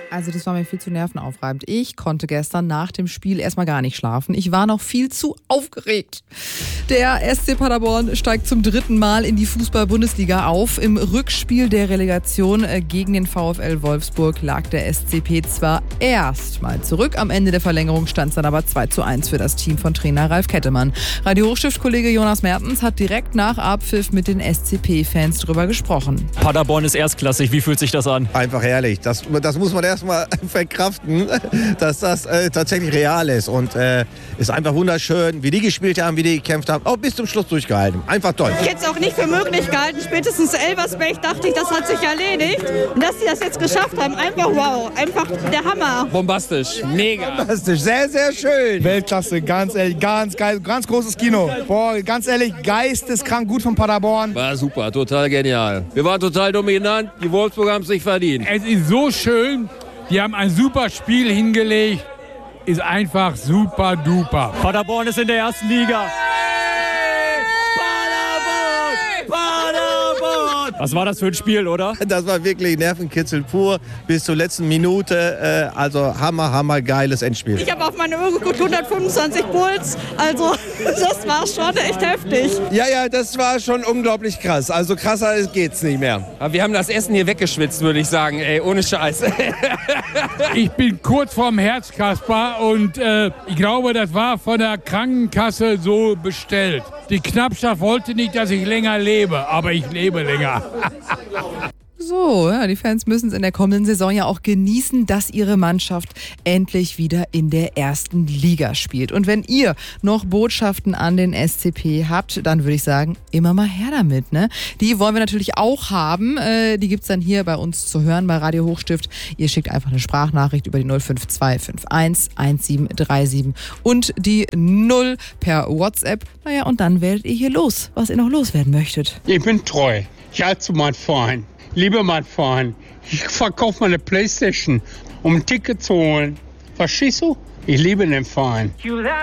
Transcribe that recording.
Also das war mir viel zu nervenaufreibend. Ich konnte gestern nach dem Spiel erstmal gar nicht schlafen. Ich war noch viel zu aufgeregt. Der SC Paderborn steigt zum 3. Mal in die Fußball-Bundesliga auf. Im Rückspiel der Relegation gegen den VfL Wolfsburg lag der SCP zwar erst mal zurück. Am Ende der Verlängerung stand es dann aber 2:1 für das Team von Trainer Ralf Kettemann. Radio Hochstift-Kollege Jonas Mertens hat direkt nach Abpfiff mit den SCP-Fans drüber gesprochen. Paderborn ist erstklassig. Wie fühlt sich das an? Einfach herrlich. Das muss man erstmal verkraften, dass das tatsächlich real ist. Und ist einfach wunderschön, wie die gespielt haben, wie die gekämpft haben. Auch bis zum Schluss durchgehalten. Einfach toll. Ich hätte es auch nicht für möglich gehalten. Spätestens Elversberg dachte ich, das hat sich erledigt. Und dass sie das jetzt geschafft haben, einfach wow. Einfach der Hammer. Bombastisch. Mega. Bombastisch. Sehr, sehr schön. Weltklasse. Ganz ehrlich. Ganz geil. Ganz großes Kino. Boah, ganz ehrlich. Geisteskrank gut von Paderborn. War super. Total genial. Wir waren total dominant. Die Wolfsburger haben es sich verdient. Es ist so schön. Die haben ein super Spiel hingelegt. Ist einfach super duper. Paderborn ist in der ersten Liga. Was war das für ein Spiel, oder? Das war wirklich Nervenkitzel pur bis zur letzten Minute. Also hammer, geiles Endspiel. Ich habe auf meine Uhr geguckt, 125 Puls. Also das war schon echt heftig. Ja, das war schon unglaublich krass. Also krasser geht's nicht mehr. Aber wir haben das Essen hier weggeschwitzt, würde ich sagen. Ey, ohne Scheiß. Ich bin kurz vorm Herzkasper und ich glaube, das war von der Krankenkasse so bestellt. Die Knappschaft wollte nicht, dass ich länger lebe, aber ich lebe länger. So, ja, die Fans müssen es in der kommenden Saison ja auch genießen, dass ihre Mannschaft endlich wieder in der ersten Liga spielt. Und wenn ihr noch Botschaften an den SCP habt, dann würde ich sagen, immer mal her damit, ne? Die wollen wir natürlich auch haben. Die gibt's dann hier bei uns zu hören bei Radio Hochstift. Ihr schickt einfach eine Sprachnachricht über die 05251 1737 und die 0 per WhatsApp. Naja, und dann wählt ihr hier los, was ihr noch loswerden möchtet. Ich bin treu. Ich halte zu meinem Verein. Liebe mein Verein. Ich verkaufe meine Playstation, um ein Ticket zu holen. Verstehst du? Ich liebe den Verein.